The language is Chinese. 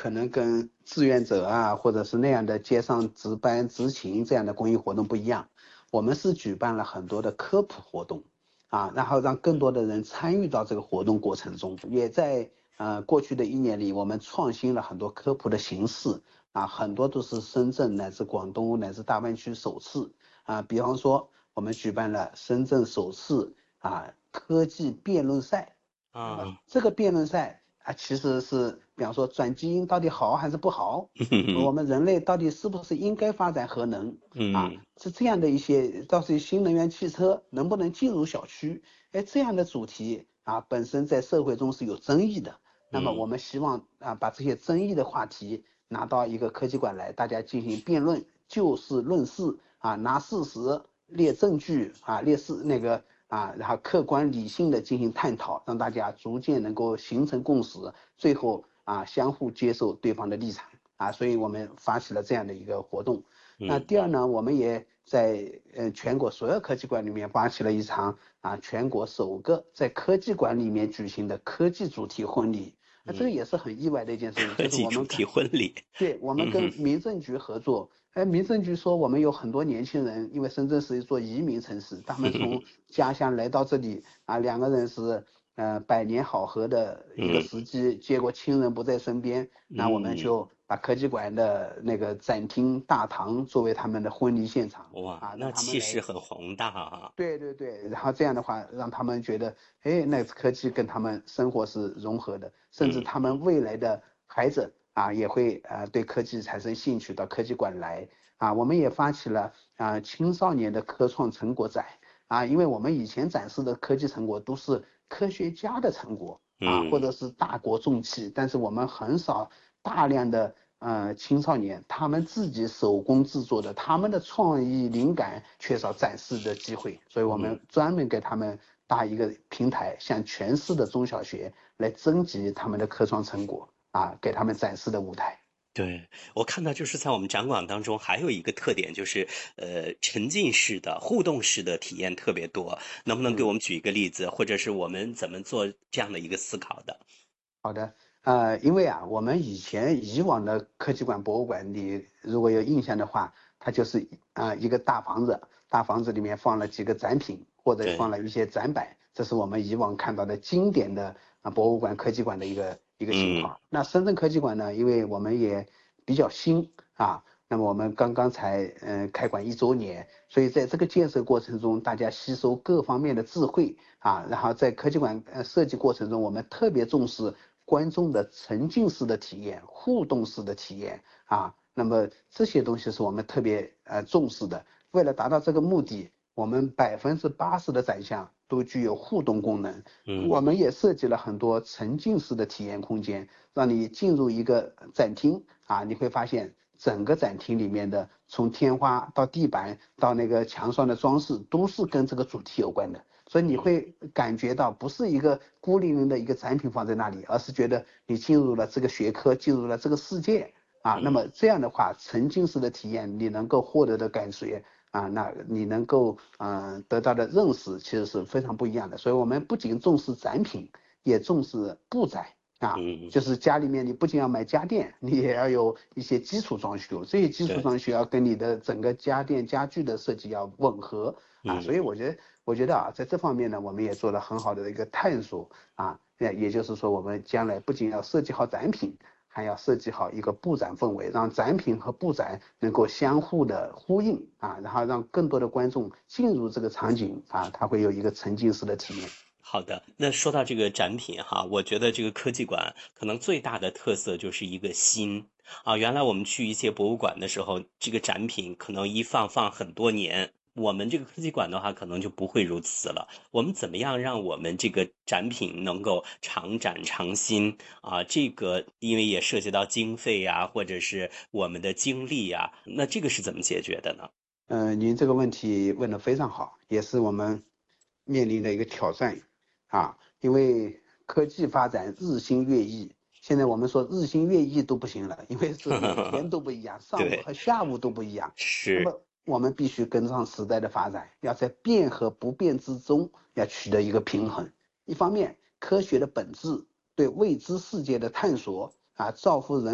可能跟志愿者啊，或者是那样的街上值班执勤这样的公益活动不一样，我们是举办了很多的科普活动啊，然后让更多的人参与到这个活动过程中，也在过去的1年里，我们创新了很多科普的形式啊，很多都是深圳乃至广东乃至大湾区首次啊，比方说我们举办了深圳首次科技辩论赛。那么这个辩论赛其实是比方说转基因到底好还是不好，我们人类到底是不是应该发展核能是这样的一些，到底新能源汽车能不能进入小区，这样的主题本身在社会中是有争议的。那么我们希望把这些争议的话题拿到一个科技馆来，大家进行辩论，就事论事拿事实列证据列事那个然后客观理性的进行探讨，让大家逐渐能够形成共识，最后相互接受对方的立场所以我们发起了这样的一个活动。那第二呢，我们也在全国所有科技馆里面发起了一场全国首个在科技馆里面举行的科技主题婚礼。那这个也是很意外的一件事情，就是我们主题婚礼， 对，我们跟民政局合作。民政局说我们有很多年轻人，因为深圳是一座移民城市，他们从家乡来到这里2个人是百年好合的一个时机，结果亲人不在身边，那我们就把科技馆的那个展厅大堂作为他们的婚礼现场哇，那让他们来。 气势很宏大啊。 对对对，然后这样的话让他们觉得，那科技跟他们生活是融合的，甚至他们未来的孩子也会对科技产生兴趣，到科技馆来我们也发起了青少年的科创成果展因为我们以前展示的科技成果都是科学家的成果或者是大国重器，但是我们很少大量的青少年他们自己手工制作的，他们的创意灵感缺少展示的机会，所以我们专门给他们搭一个平台，向全市的中小学来征集他们的科创成果给他们展示的舞台。 对，我看到就是在我们展馆当中还有一个特点，就是沉浸式的互动式的体验特别多，能不能给我们举一个例子，或者是我们怎么做这样的一个思考的？ 好的，因为我们以往的科技馆、博物馆，你如果有印象的话，它就是一个大房子，大房子里面放了几个展品，或者放了一些展板，这是我们以往看到的经典的博物馆、科技馆的一个情况。那深圳科技馆呢，因为我们也比较新那么我们刚刚才开馆1周年，所以在这个建设过程中，大家吸收各方面的智慧然后在科技馆设计过程中，我们特别重视观众的沉浸式的体验、互动式的体验那么这些东西是我们特别重视的。为了达到这个目的，我们80%的展项都具有互动功能。我们也设计了很多沉浸式的体验空间，让你进入一个展厅你会发现整个展厅里面的从天花到地板到那个墙上的装饰都是跟这个主题有关的，所以你会感觉到不是一个孤零零的一个展品放在那里，而是觉得你进入了这个学科，进入了这个世界那么这样的话，沉浸式的体验你能够获得的感觉那你能够得到的认识其实是非常不一样的。所以我们不仅重视展品，也重视布展就是家里面你不仅要买家电，你也要有一些基础装修，这些基础装修要跟你的整个家电家具的设计要吻合所以我觉得在这方面呢，我们也做了很好的一个探索也就是说我们将来不仅要设计好展品，还要设计好一个布展氛围，让展品和布展能够相互的呼应然后让更多的观众进入这个场景他会有一个沉浸式的体验。 好的，那说到这个展品哈，我觉得这个科技馆可能最大的特色就是一个新原来我们去一些博物馆的时候，这个展品可能一放很多年，我们这个科技馆的话可能就不会如此了。我们怎么样让我们这个展品能够常展常新这个因为也涉及到经费或者是我们的精力那这个是怎么解决的呢？ 您这个问题问得非常好，也是我们面临的一个挑战因为科技发展日新月异，现在我们说日新月异都不行了，因为是每天都不一样，上午对， 和下午都不一样。那是， 么我们必须跟上时代的发展，要在变和不变之中要取得一个平衡。一方面，科学的本质对未知世界的探索造福人